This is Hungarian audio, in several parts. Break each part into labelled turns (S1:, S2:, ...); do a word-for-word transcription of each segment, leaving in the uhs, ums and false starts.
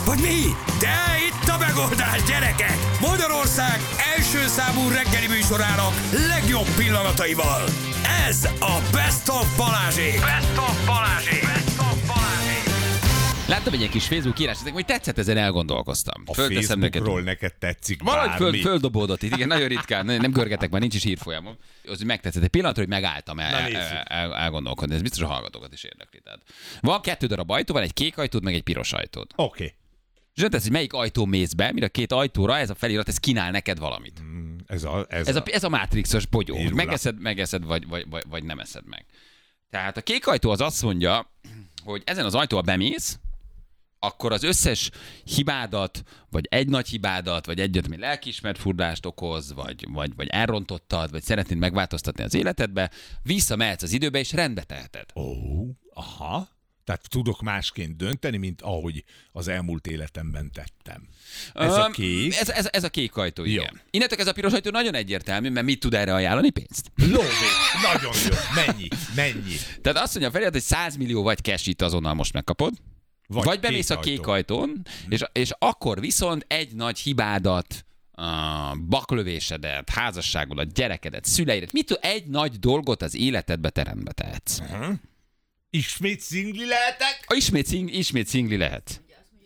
S1: Vagy mi? De itt a megoldás, gyerekek! Magyarország első számú reggeli műsorának legjobb pillanataival. Ez a Best of Balázsék! Best of Balázsék! Best of Balázsék!
S2: Láttam egy ilyen kis Facebook írás, hogy tetszett, ezen elgondolkoztam.
S3: A Facebookról neked, neked tetszik bármi.
S2: Valahogy föl, földobódott itt, igen, nagyon ritkán, nem görgetek már, nincs is hírfolyamom. Az megtetszett. Egy pillanatra, hogy megálltam el, el, el, el, elgondolkodni, ez biztos a hallgatókat is érdekli. Tehát van kettő darab ajtó, van egy kék ajtód, meg egy piros ajtód.
S3: Oké. Okay.
S2: És nem tesz, hogy melyik ajtó mész be, mire a két ajtóra ez a felirat, ez kínál neked valamit.
S3: Mm, ez, a, ez,
S2: ez, a,
S3: a,
S2: ez a Matrixos bogyó, hogy megeszed, megeszed vagy, vagy, vagy, vagy nem eszed meg. Tehát a kék ajtó az azt mondja, hogy ezen az ajtóval bemész, akkor az összes hibádat, vagy egy nagy hibádat, vagy egyet, ami lelkiismert furdást okoz, vagy, vagy, vagy elrontottad, vagy szeretnéd megváltoztatni az életedbe, visszamehetsz az időbe, és rendbe teheted.
S3: Ó, oh, aha. Tehát tudok másként dönteni, mint ahogy az elmúlt életemben tettem. Ez um, a kék?
S2: Ez, ez, ez a kék ajtó, igen. Jó. Innentől ez a piros ajtó nagyon egyértelmű, mert mit tud erre ajánlani? Pénzt.
S3: Lóvé, nagyon jó. Mennyi? Mennyi?
S2: Tehát azt mondja Feri, hogy száz millió vagy cash itt azonnal most megkapod, vagy, vagy bemész a kék ajtón, és, és akkor viszont egy nagy hibádat, a baklövésedet, házasságodat, gyerekedet, szüleidet, mit tud, egy nagy dolgot az életedbe terembe tehetsz.
S3: Uh-huh. Ismét szingli lehetek?
S2: A ismét, szing, ismét szingli lehet.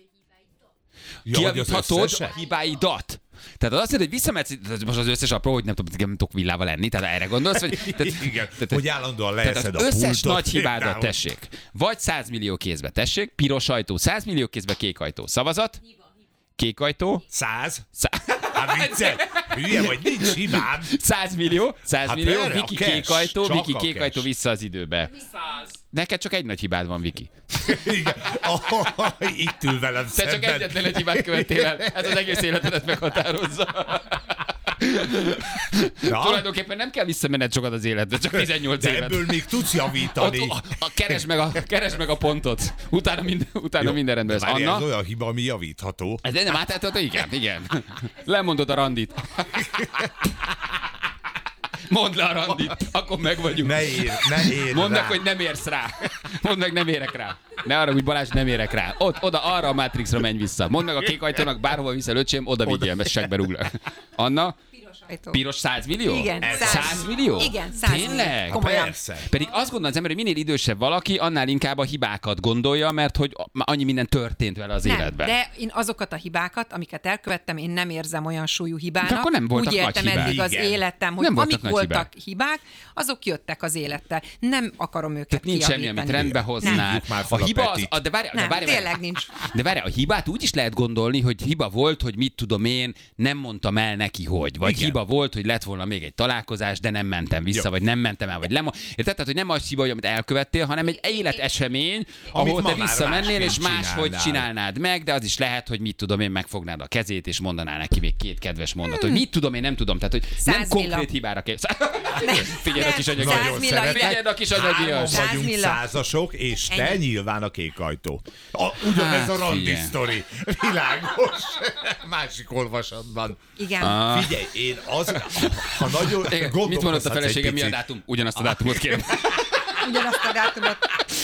S2: Kiavíthatod a hibáidat. Tehát az azt mondja, hogy visszamehetsz, most az összes apró, hogy nem tudom, nem tudok villával lenni, tehát erre gondolsz, hogy... Tehát,
S3: igen, tehát, hogy állandóan leszed a
S2: pultot. Összes nagy hibádat
S3: például.
S2: Tessék. Vagy száz millió kézbe, tessék, piros ajtó, száz millió kézbe, kék ajtó. Szavazat? Kék ajtó?
S3: Száz?
S2: Szá-
S3: Hát viccel, hülye vagy, nincs hibám.
S2: Száz millió, száz
S3: hát
S2: millió,
S3: erre,
S2: Viki
S3: cash,
S2: kék ajtó,
S3: csak
S2: Viki
S3: a
S2: kék
S3: cash.
S2: ajtó vissza az időbe. Száz. Neked csak egy nagy hibád van, Viki.
S3: Igen. Oh, itt ül velem
S2: Te
S3: szemben.
S2: csak egyetlen egy hibát követtél el. Ez az egész életedet meghatározza. Ja. Tulajdonképpen nem kell visszamenned sokat az életbe, csak tizennyolc
S3: de
S2: évet.
S3: ebből még tudsz javítani.
S2: Ott, a, a, keresd, meg a, keresd meg a pontot. Utána, mind, utána minden rendben lesz. Anna?
S3: Ez olyan hiba, ami javítható.
S2: Ez nem átáltató? Igen, igen. Lemondod a randit. Mondd le a randit, akkor meg vagyunk.
S3: Ne ér, ne ér
S2: Mondd meg,
S3: rá.
S2: hogy nem érsz rá. Mondd meg, nem érek rá. Ne arra, hogy Balázs, nem érek rá. Ott, oda, arra a Matrixra menj vissza. Mondd meg a kék ajtónak, bárhova vissza, öcsém, oda vigyél, mert segbe rúglak. Anna? Piros száz millió?
S4: Igen.
S2: száz millió?
S4: Igen, száz millió.
S2: Tényleg?
S4: Komolyan.
S3: Persze.
S2: Pedig azt gondolom az ember, hogy minél idősebb valaki, annál inkább a hibákat gondolja, mert hogy annyi minden történt vele az
S4: nem,
S2: életben.
S4: de én azokat a hibákat, amiket elkövettem, én nem érzem olyan súlyú hibának.
S2: De akkor nem voltak
S4: Úgy
S2: nagy
S4: éltem
S2: hibák.
S4: eddig az
S3: Igen.
S4: életem, hogy
S2: Nem voltak
S4: amik
S2: nagy
S4: voltak
S2: hibák.
S4: hibák, azok jöttek az élettel. Nem akarom őket
S2: Tehát nincs semmi,
S4: kijavítani.
S2: amit rendbe hoznál.
S3: Hívjuk már
S2: A
S3: fel a
S2: hiba az,
S3: Petit.
S2: a, de várj, de
S4: Nem,
S2: várj,
S4: tényleg
S2: várj.
S4: nincs.
S2: De várj, a hibát úgy is lehet gondolni, hogy hiba volt, hogy mit tudom én, nem mondtam el neki, hogy. Vagy
S3: Igen.
S2: hiba volt, hogy lett volna még egy találkozás, de nem mentem vissza,
S3: Jó.
S2: vagy nem mentem el, vagy nem. Érted? Tehát, hogy nem az hiba, hogy amit elkövettél, hanem egy életesemény, ahol
S3: ma
S2: te
S3: már
S2: visszamennél, és
S3: másként
S2: máshogy
S3: csinálnál.
S2: csinálnád meg, de az is lehet, hogy mit tudom én, megfognád a kezét, és mondanál neki még két kedves mondatot. Hogy mit tudom én, nem tudom. Tehát, hogy nem
S4: Száz
S2: konkrét
S4: milla.
S2: hibára kell. Figyelj a kis anyagi.
S3: Nagyon
S4: Száz
S2: Figyelj a kis anyagias.
S4: Száz
S3: vagyunk
S4: milla.
S3: százasok, és te
S4: Ennyi.
S3: nyilván a kék ajtó. A, ugyanez
S2: Hát,
S3: a randi
S2: figyelj.
S3: sztori. Világos. Másik olvasatban.
S4: Igen.
S2: Ah.
S3: Figyelj, én az, ha nagyon
S2: Igen, mit
S3: gondolkozhatsz
S2: mondott a
S3: egy
S2: feleségem, mi a
S3: picit,
S2: dátum? Ugyanazt a dátumot kérem.
S4: Ugyanazt a dátumot.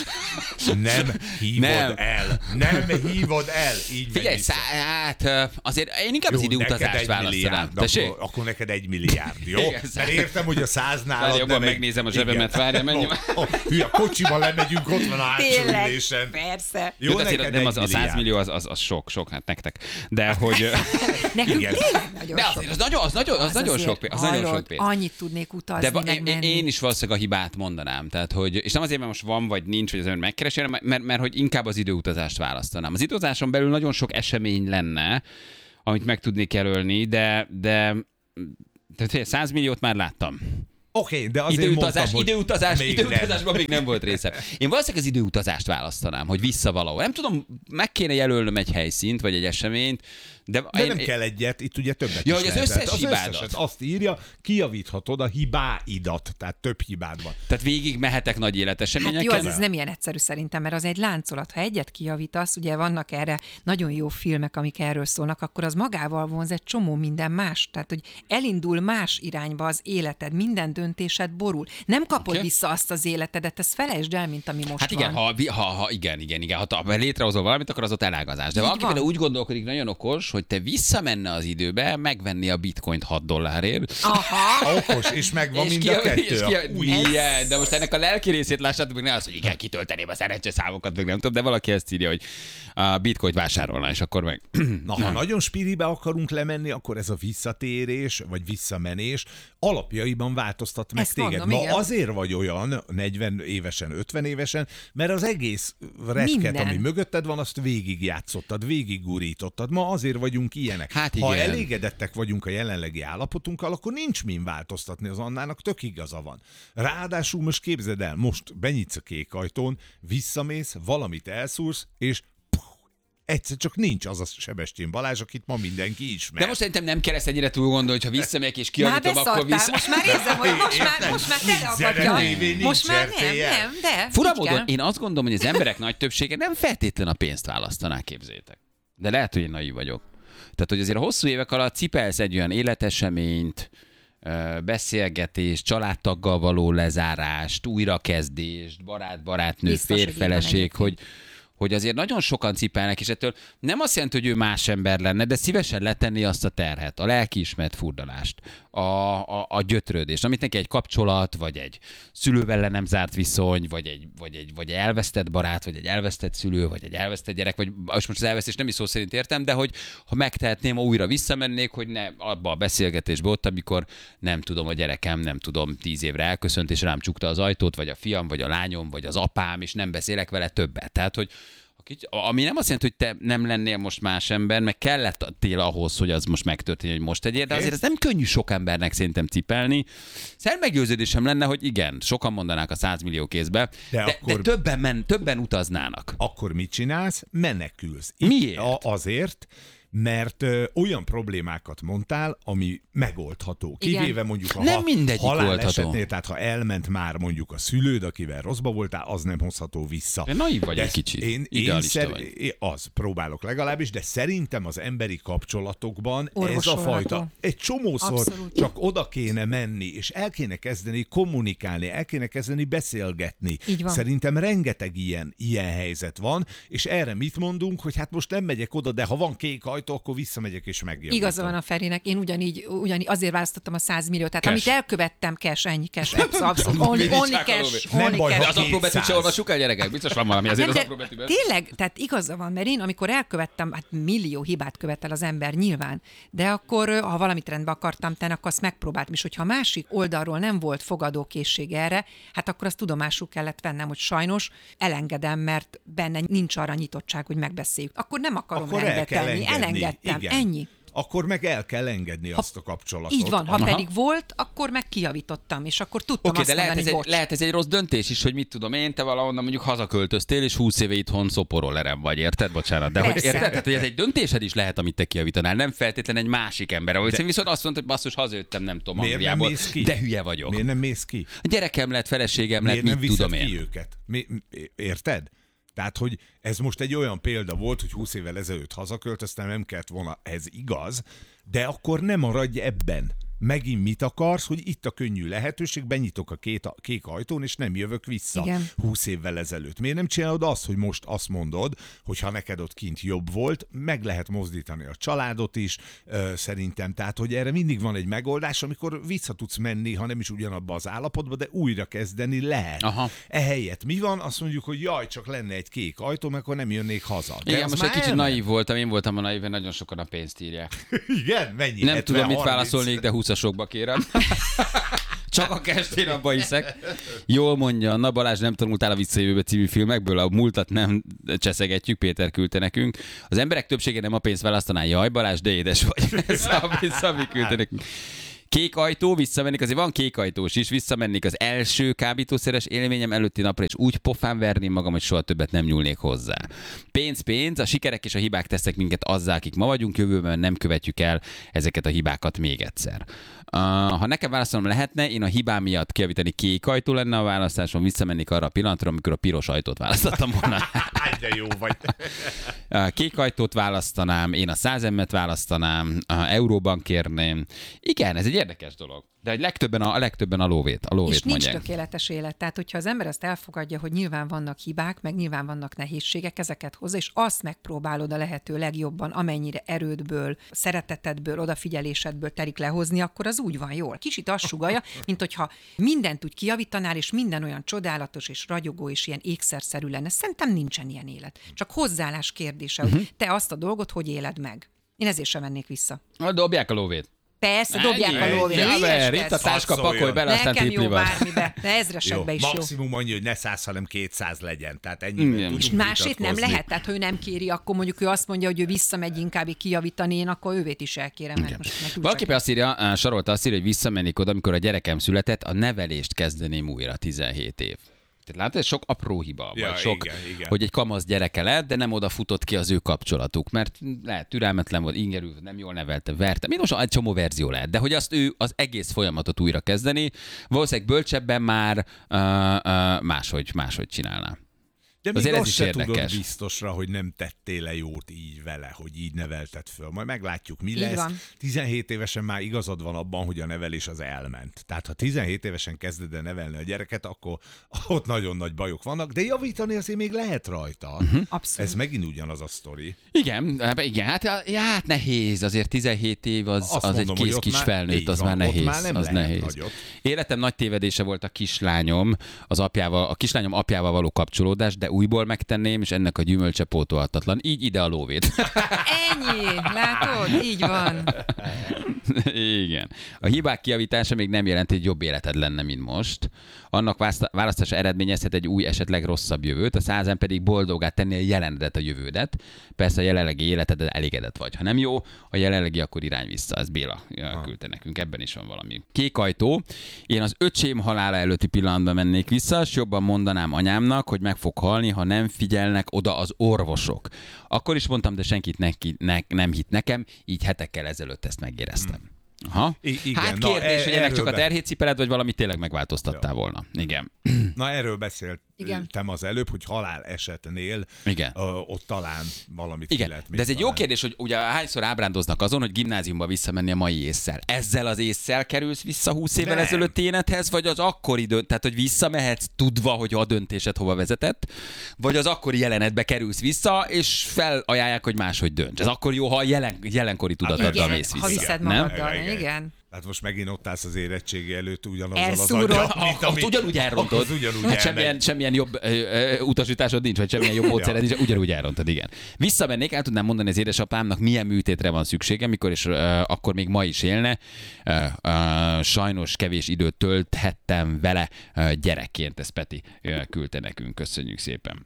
S3: Nem hívod
S2: Nem.
S3: el. Nem hívod el. Így
S2: Figyelj,
S3: megy vissza.
S2: szá- hát ö, azért én inkább
S3: Jó,
S2: az
S3: neked
S2: időutazást
S3: egy
S2: választanám.
S3: milliárd,
S2: Tessék?
S3: Akkor, akkor neked egy milliárd, jó?
S2: Igen,
S3: Mert értem, hogy a száz nálad
S2: Várj, jobban
S3: nem egy-
S2: megnézem a
S3: Igen.
S2: zsebemet, várjál, menj.
S3: Ó, ó, hülye, kocsival lemegyünk, ott van a hátsó
S4: Tényleg,
S3: ülésen.
S4: persze.
S3: Jó,
S2: Jó, azért
S3: neked
S2: nem
S3: egy
S2: az, a száz
S3: milliárd.
S2: millió az, az, az sok, sok, hát nektek. De hogy...
S4: Nekünk
S3: Igen.
S4: tényleg nagyon
S2: De
S4: sok.
S2: azért az nagyon, az nagyon, az nagyon
S4: azért
S2: sok pénz. Az nagyon
S4: hallod,
S2: sok pénz.
S4: Annyit tudnék utazni,
S2: De ba-
S4: meg
S2: én,
S4: menni.
S2: én is valószínűleg a hibát mondanám. Tehát, hogy, és nem azért, mert most van vagy nincs, vagy az ember megkeresi, hanem mert, mert hogy inkább az időutazást választanám. Az időutazáson belül nagyon sok esemény lenne, amit meg tudnék jelölni, de, de tehát száz milliót már láttam.
S3: Oké, okay, de azért
S2: Időutazás,
S3: mondtam, hogy
S2: időutazás,
S3: még
S2: időutazásban még nem volt része. Én valószínűleg az időutazást választanám, hogy vissza valahol. Nem tudom, meg kéne jelölnöm egy helyszínt, vagy egy eseményt, de,
S3: De
S2: én,
S3: nem
S2: én,
S3: kell egyet, itt ugye többet
S2: Ja,
S3: is
S2: hogy az
S3: lehet.
S2: összes
S3: Tehát
S2: hibádat.
S3: összeset azt írja, kijavíthatod a hibáidat, tehát több hibád van.
S2: Tehát végig mehetek nagy
S4: Hát
S2: életeseményeken.
S4: jó, az, ez nem ilyen egyszerű szerintem, mert az egy láncolat. Ha egyet kijavítasz, ugye vannak erre nagyon jó filmek, amik erről szólnak, akkor az magával vonz egy csomó minden más. Tehát, hogy elindul más irányba az életed, minden döntésed borul. Nem kapod
S2: Okay.
S4: vissza azt az életedet, ezt felejtsd el, mint ami most
S2: Hát igen,
S4: van.
S2: ha, ha, ha igen, igen, igen, ha, ha létrehozol valamit, akkor az ott elágazás. De
S4: Így
S2: valaki
S4: van.
S2: például úgy gondolkodik, nagyon okos, hogy te visszamenne az időbe, megvenni a bitcoint hat dollárért.
S4: Aha.
S3: Okos, és megvan mind
S2: ki,
S3: a kettő.
S2: és ki,
S3: A új-
S2: igen, de most ennek a lelki részét lássátok, meg ne az, hogy igen, kitölteném a szerencseszámokat, meg nem tudom, de valaki ezt írja, hogy a bitcoint vásárolna, és akkor meg...
S3: Na, ha nagyon spiribe akarunk lemenni, akkor ez a visszatérés, vagy visszamenés alapjaiban változtat meg
S4: Ezt
S3: téged.
S4: mondom,
S3: Ma
S4: igen.
S3: azért vagy olyan negyven évesen, ötven évesen, mert az egész reket,
S4: Minden.
S3: ami mögötted van, azt végigjátszottad, végiggurítottad. Ma azért vagyunk ilyenek.
S2: Hát
S3: ha
S2: igen.
S3: elégedettek vagyunk a jelenlegi állapotunkkal, akkor nincs min változtatni, az Annának tök igaza van. Ráadásul most képzeld el, most benyitsz a kék ajtón, visszamész, valamit elszúrsz, és egyszer csak nincs az a Sebestyén Balázs, akit ma mindenki ismer.
S2: De most szerintem nem kell ezt ennyire túl gondolni, hogy ha visszamegyek és
S4: Már
S2: kiavítom, akkor
S4: beszartál,
S2: vissza...
S4: most már érzem, hogy most már, most már teleakadja.
S3: Nincs
S4: Most már nem,
S3: er té el.
S4: nem, de
S2: Fura
S4: így
S2: módon
S4: kell.
S2: én azt gondolom, hogy az emberek nagy többsége nem feltétlen a pénzt választaná, képzétek. De lehet, hogy én naív vagyok. Tehát, hogy azért a hosszú évek alatt cipelsz egy olyan életeseményt, ö, beszélgetést, családtaggal való lezárást, újrakezdést, barát-barátnő,
S4: Biztos, hogy így van
S2: férfeleség,
S4: egyébként.
S2: hogy hogy azért nagyon sokan cipelnek, és ettől nem azt jelenti, hogy ő más ember lenne, de szívesen letenni azt a terhet, a lelkiismert furdalást, a, a, a gyötrődést, amit neki egy kapcsolat, vagy egy szülővel le nem zárt viszony, vagy egy, vagy, egy, vagy egy elvesztett barát, vagy egy elvesztett szülő, vagy egy elvesztett gyerek, vagy most az elvesztés nem is szó szerint értem, de hogy ha megtehetném, ha újra visszamennék, hogy ne abba a beszélgetésbe ott, amikor nem tudom, a gyerekem, nem tudom, tíz évre elköszönt, és rám csukta az ajtót, vagy a fiam, vagy a lányom, vagy az apám, és nem beszélek vele többet. Tehát, hogy ami nem azt jelenti, hogy te nem lennél most más ember, meg kellettél ahhoz, hogy az most megtörténjen, hogy most tegyél, de azért ez nem könnyű sok embernek szerintem cipelni. Szerint meggyőződésem lenne, hogy igen, sokan mondanák a százmillió kézbe, de, de,
S3: akkor-
S2: de többen, men, többen utaznának.
S3: Akkor mit csinálsz? Menekülsz.
S2: Miért?
S3: A, azért, mert ö, olyan problémákat mondtál, ami megoldható.
S4: Igen.
S3: Kivéve mondjuk a
S2: Nem
S3: ha,
S2: mindegyik
S3: halálesetnél,
S2: oldható.
S3: tehát ha elment már mondjuk a szülőd, akivel rosszba voltál, az nem hozható vissza.
S2: Én naív vagy
S3: De
S2: egy kicsit.
S3: Én, én
S2: Idealista
S3: szer,
S2: vagy.
S3: én az, próbálok legalábbis, de szerintem az emberi kapcsolatokban ez a
S4: Orvosolható.
S3: fajta, egy csomószor
S4: Abszolút.
S3: csak oda kéne menni, és el kéne kezdeni kommunikálni, el kéne kezdeni beszélgetni.
S4: Így van.
S3: Szerintem rengeteg ilyen, ilyen helyzet van, és erre mit mondunk, hogy hát most nem megyek oda, de ha van kék ajtó, akkor visszamegyek és megjavítom.
S4: Igaza van a Ferinek, én ugyanígy, ugyanígy azért választottam a száz milliót. Tehát
S2: Cash.
S4: amit elkövettem, cash, ennyi cash, abszolút, only,
S2: Mindig
S4: only
S2: csak a
S4: cash,
S3: Nem
S4: only
S3: baj,
S2: De
S3: ha
S4: cash.
S2: az apró betűt se
S3: kétszáz.
S2: olvassuk el, gyerekek? Biztos van valami azért
S4: Nem,
S2: az
S4: de
S2: apró betűben.
S4: tényleg, tehát igaza van, mert én amikor elkövettem, hát millió hibát követel az ember nyilván, de akkor, ö, ha valamit rendbe akartam tenni, akkor azt megpróbáltam, és hogyha a másik oldalról nem volt fogadókészség erre, hát akkor azt tudomásul kellett vennem, hogy sajnos elengedem, mert benne nincs arra nyitottság, hogy megbeszéljük. Akkor nem akarom
S3: Akkor el
S4: rendbe
S3: kell
S4: tenni,
S3: engedni.
S4: elengedtem,
S3: Igen.
S4: ennyi.
S3: Akkor meg el kell engedni azt a kapcsolatot.
S4: Így van, ha
S2: Aha.
S4: pedig volt, akkor meg kijavítottam, és akkor tudtam
S2: Oké,
S4: azt
S2: de lehet ez,
S4: mondani,
S2: egy,
S4: bocs.
S2: lehet ez egy rossz döntés is, hogy mit tudom én, te valahonnan mondjuk hazaköltöztél, és húsz éve itthon szoporollerem vagy, érted? Bocsánat. De hogy
S4: Persze.
S2: érted? Tehát, hogy ez egy döntésed is lehet, amit te kijavítanál, nem feltétlen egy másik ember. Vagy
S3: De-
S2: viszont azt mondod, hogy basszus, hazajöttem, nem tudom,
S3: Miért nem
S2: Angliából,
S3: mész ki?
S2: de hülye vagyok.
S3: Miért nem mész ki?
S2: A gyerekem lett, feleségem lett,
S3: Miért nem
S2: mit
S3: viszed
S2: tudom
S3: ki
S2: én.
S3: őket? Mi, érted? Tehát, hogy ez most egy olyan példa volt, hogy húsz évvel ezelőtt hazaköltöztem, nem kellett volna, ez igaz, de akkor nem maradj ebben. Megint mit akarsz, hogy itt a könnyű lehetőség, benyitok a két, a kék ajtón, és nem jövök vissza
S4: Igen.
S3: húsz évvel ezelőtt. Miért nem csinálod azt, hogy most azt mondod, hogy ha neked ott kint jobb volt, meg lehet mozdítani a családot is, ö, szerintem. Tehát, hogy erre mindig van egy megoldás, amikor vissza tudsz menni, ha nem is ugyanabba az állapotba, de újra kezdeni lehet.
S2: Aha.
S3: Ehelyett mi van? Azt mondjuk, hogy jaj, csak lenne egy kék ajtó, mert akkor nem jönnék haza. De
S2: Igen,
S3: az
S2: most
S3: már
S2: egy kicsit
S3: elment.
S2: naív voltam, én voltam a naív, mert nagyon sokan a pénzt írják.
S3: Igen, mennyi?
S2: Nem
S3: hetven,
S2: tudom, mit
S3: harminc.
S2: válaszolnék, de húszasokba kérem. Csak a kestén abba hiszek. Jól mondja, Na Balázs, nem tanultál a Visszajövőbe című filmekből, a múltat nem cseszegetjük, Péter küldte nekünk. Az emberek többsége nem a pénzt választaná, jaj Balázs, de édes vagy. Szabi, Szabi küldte nekünk. Kék ajtó, visszamennék, azért van kék ajtós is, visszamennék az első kábítószeres élményem előtti napra, és úgy pofán verném magam, hogy soha többet nem nyúlnék hozzá. Pénz, pénz, a sikerek és a hibák tesznek minket azzá, akik ma vagyunk, jövőben nem követjük el ezeket a hibákat még egyszer. Uh, ha nekem választanom lehetne, én a hibám miatt kijavítani kék ajtó lenne a választáson, visszamennék arra a pillanatra, amikor a piros ajtót választottam volna.
S3: Áj, de jó vagy.
S2: A kék ajtót választanám, én a száz emmet választanám, a euróban kérném. Igen, ez egy érdekes dolog. De egy legtöbben a, a legtöbben a lóvét, a lóvét
S4: és nincs
S2: mondják.
S4: tökéletes élet. Tehát, hogyha az ember azt elfogadja, hogy nyilván vannak hibák, meg nyilván vannak nehézségek, ezeket hozza, és azt megpróbálod a lehető legjobban, amennyire erődből, szeretetedből, odafigyelésedből terik lehozni, akkor az úgy van jól. Kicsit azt sugallja, mint hogyha mindent úgy kijavítanál, és minden olyan csodálatos és ragyogó és ilyen ékszerszerű lenne. Szerintem nincsen ilyen élet. Csak hozzáállás kérdése, uh-huh. hogy te azt a dolgot hogy éled meg. Én ezért sem mennék vissza.
S2: Dobják a lóvét.
S4: Persze, dobják a lóvét.
S2: Ja, ver, itt a táska, pakolj bele, aztán
S4: nekem jó
S2: tipli van.
S4: bármibe, de ezresekbe is jó.
S3: Maximum annyi, hogy ne száz, hanem kétszáz legyen. Tehát ennyi.
S4: És másét nem lehet, tehát ha ő nem kéri, akkor mondjuk ő azt mondja, hogy ő visszamegy inkább kijavítani, én akkor ővét is elkérem. Mert most
S2: valaki azt írja, Sarolta azt írja, hogy visszamennék oda, amikor a gyerekem született, a nevelést kezdeném újra, tizenhét év. Tehát látod, ez sok apró hiba,
S3: ja,
S2: vagy sok,
S3: igen, igen.
S2: hogy egy kamasz gyereke lett, de nem oda futott ki az ő kapcsolatuk, mert lehet türelmetlen volt, ingerült, nem jól nevelte, verte. Mind most egy csomó verzió lehet, de hogy azt ő az egész folyamatot újra kezdeni, valószínűleg bölcsebben már uh, uh, máshogy, máshogy csinálná.
S3: De még
S2: azért
S3: azt
S2: ez is
S3: se
S2: érdekes.
S3: tudod biztosra, hogy nem tettél le jót így vele, hogy így nevelted föl. Majd meglátjuk, mi
S4: Így
S3: lesz.
S4: van.
S3: tizenhét évesen már igazad van abban, hogy a nevelés az elment. Tehát ha tizenhét évesen kezded el nevelni a gyereket, akkor ott nagyon nagy bajok vannak, de javítani azért még lehet rajta. Uh-huh.
S4: Abszolút.
S3: Ez megint ugyanaz a sztori.
S2: Igen, igen, hát, ja, hát nehéz, azért tizenhét év az,
S3: Azt
S2: az
S3: mondom,
S2: egy
S3: hogy
S2: kész
S3: ott
S2: kis
S3: már-
S2: felnőtt,
S3: így
S2: az
S3: van,
S2: már
S3: ott
S2: nehéz.
S3: már nem
S2: az
S3: lehet
S2: nehéz.
S3: nagyot.
S2: Életem nagy tévedése volt a kislányom, az apjával, a kislányom apjával való kapcsolódás, de újból megtenném, és ennek a gyümölcse pótolhatatlan. Így ide a lóvét.
S4: Ennyi, látod? Így van.
S2: Igen. A hibák kijavítása még nem jelenti, hogy jobb életed lenne, mint most. Annak vászta- választása eredményezhet egy új, esetleg rosszabb jövőt, a százan pedig boldogá tenni a jelenedet, a jövődet. Persze a jelenlegi életed elégedett vagy. Ha nem jó, a jelenlegi, akkor irány vissza. Ez Béla küldte nekünk, ebben is van valami. Kék ajtó. Én az öcsém halála előtti pillanatban mennék vissza, és jobban mondanám anyámnak, hogy meg fog halni, ha nem figyelnek oda az orvosok. Akkor is mondtam, de senkit neki, ne, nem hitt nekem, így hetekkel ezelőtt ezt megéreztem. Aha.
S3: I- igen,
S2: Hát
S3: na,
S2: kérdés,
S3: e-
S2: hogy ennek
S3: erről
S2: csak a
S3: be-
S2: terhét cipeled, vagy valamit tényleg megváltoztattál volna. Igen.
S3: Na erről beszéltem
S4: Igen.
S3: az előbb, hogy halál esetnél
S2: Igen.
S3: ö, ott talán valamit ki
S2: Igen,
S3: lehet még
S2: de ez egy jó
S3: találni.
S2: kérdés, hogy ugye hányszor ábrándoznak azon, hogy gimnáziumba visszamenni a mai ésszel. Ezzel az ésszel kerülsz vissza húsz évvel
S3: Nem.
S2: ezelőtt élethez, vagy az akkori dönt, tehát hogy visszamehetsz tudva, hogy a döntésed hova vezetett, vagy az akkori jelenetbe kerülsz vissza, és felajánlják, hogy máshogy dönts. Ez akkor jó, ha a jelen, jelenkori tudatoddal
S4: Igen,
S2: mész
S4: ha
S2: vissza.
S4: viszed
S2: Nem?
S4: magaddal,
S3: Igen.
S4: igen.
S3: Hát most megint ott állsz az érettségi előtt ugyanazzal az
S4: Elszúrod.
S3: aggyal, mint
S2: Azt
S3: ami...
S2: ugyanúgy elrontod.
S3: Az ugyanúgy
S2: Hát
S3: elmegy.
S2: semmilyen, semmilyen jobb ö, ö, utasításod nincs, vagy semmilyen jobb módszered nincs, ugyanúgy elrontod, igen. Visszamennék, el tudnám mondani az édesapámnak, milyen műtétre van szüksége, mikor és ö, akkor még ma is élne. Ö, ö, sajnos kevés időt tölthettem vele ö, gyerekként, ezt Peti ö, küldte nekünk, köszönjük szépen.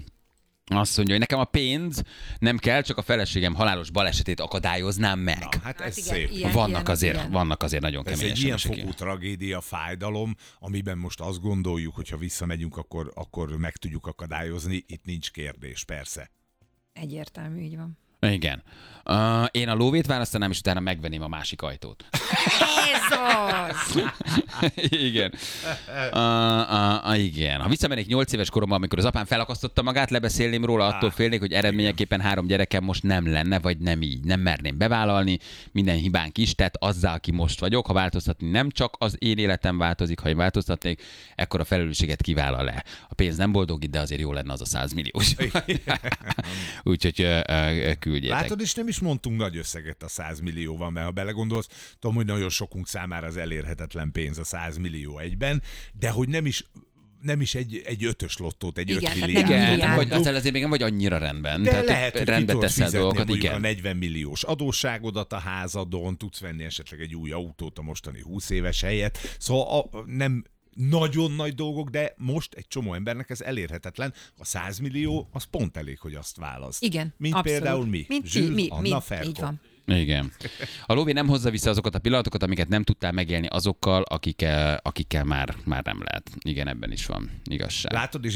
S2: Azt mondja, hogy nekem a pénz nem kell, csak a feleségem halálos balesetét akadályoznám meg.
S3: Na, hát ez
S4: Hát igen,
S3: szép.
S4: ilyen-
S2: vannak,
S4: az
S2: azért,
S4: igen.
S2: vannak azért nagyon
S3: Ez
S2: kemény
S3: egy ilyen
S2: esemesek.
S3: fokú tragédia, fájdalom, amiben most azt gondoljuk, hogy ha visszamegyünk, akkor, akkor meg tudjuk akadályozni. Itt nincs kérdés, persze.
S4: Egyértelmű, így van.
S2: Igen. Uh, én a lóvét választanám, és utána megvenném a másik ajtót.
S4: Ez az!
S2: Igen. Uh, uh, uh, igen. Ha visszamennék nyolc éves koromban, amikor az apám felakasztotta magát, lebeszélném róla, attól félnék, hogy eredményeképpen három gyerekem most nem lenne, vagy nem így. Nem merném bevállalni, minden hibánk is, tehát azzal, aki most vagyok, ha változtatni nem csak az én életem változik, ha én változtatnék, ekkor a felelősséget kivállal le. A pénz nem boldogít, de azért jó lenne az a százmilliós. Úgyhogy uh, uh, küldjétek.
S3: Látod, és nem is mondtunk nagy összeget a száz millióval, mert ha belegondolsz, tudom, hogy nagyon sokunk számára az elérhetetlen pénz a száz millió egyben, de hogy nem is nem is egy, egy ötös lottót, egy
S4: Igen,
S3: öt
S4: tehát
S3: milliárd.
S4: nem
S2: Igen,
S4: milliárd.
S2: vagy azért azért még nem vagy annyira rendben.
S3: De
S2: Tehát
S3: lehet, hogy
S2: rendbe
S3: ki tudod
S2: teszel
S3: fizetni
S2: dolgokat,
S3: mondjuk
S2: igen.
S3: a negyven milliós adósságodat a házadon, tudsz venni esetleg egy új autót a mostani húsz éves helyett. Szóval a, nem nagyon nagy dolgok, de most egy csomó embernek ez elérhetetlen. A száz millió, az pont elég, hogy azt választ.
S4: Igen,
S3: Mint
S4: abszolút.
S3: például mi.
S4: Mint
S3: Zsül,
S4: mi, mi,
S3: Anna,
S4: mi.
S3: Ferko.
S4: Így van.
S2: Igen. A lóvé nem hozza vissza azokat a pillanatokat, amiket nem tudtál megélni azokkal, akikkel, akikkel már, már nem lehet. Igen, ebben is van igazság.
S3: Látod, és